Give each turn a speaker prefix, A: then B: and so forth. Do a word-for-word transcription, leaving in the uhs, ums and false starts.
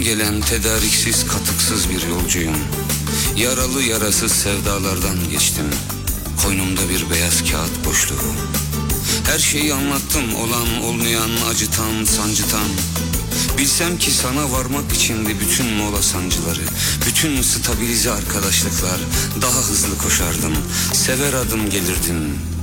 A: gelen tedariksiz katıksız bir yolcuyum. Yaralı yarasız sevdalardan geçtim. Koynumda bir beyaz kağıt boşluğu. Her şeyi anlattım, olan olmayan, acıtan, sancıtan. Bilsem ki sana varmak içindi bütün mola sancıları, bütün stabilize arkadaşlıklar. Daha hızlı koşardım, sever adım gelirdim.